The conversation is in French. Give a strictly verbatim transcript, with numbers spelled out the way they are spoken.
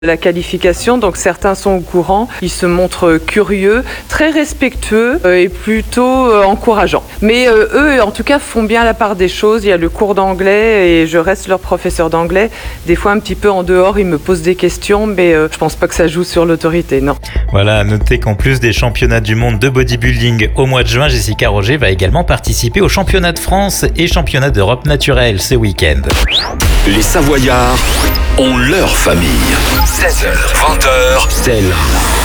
La qualification, donc certains sont au courant, ils se montrent curieux, très respectueux euh, et plutôt euh, encourageants. Mais euh, eux, en tout cas, font bien la part des choses. Il y a le cours d'anglais et je reste leur professeur d'anglais. Des fois, un petit peu en dehors, ils me posent des questions, mais euh, je pense pas que ça joue sur l'autorité, non. Voilà, à noter qu'en plus des championnats du monde de bodybuilding au mois de juin, Jessica Roger va également participer aux championnats de France et championnats d'Europe naturelle ce week-end. Les Savoyards ont leur famille. seize heures, vingt heures, c'est là.